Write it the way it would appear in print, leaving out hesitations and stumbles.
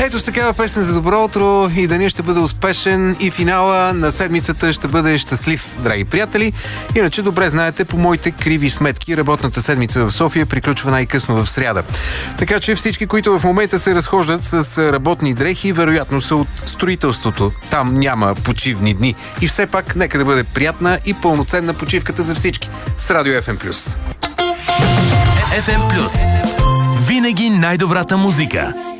Ето с такава песен за добро утро и денят ще бъде успешен и финала на седмицата ще бъде щастлив, драги приятели. Иначе добре знаете, по моите криви сметки, работната седмица в София приключва най-късно в сряда. Така че всички, които в момента се разхождат с работни дрехи, вероятно са от строителството. Там няма почивни дни. И все пак, нека да бъде приятна и пълноценна почивката за всички. С Радио FM+. FM+. Винаги най-добрата музика.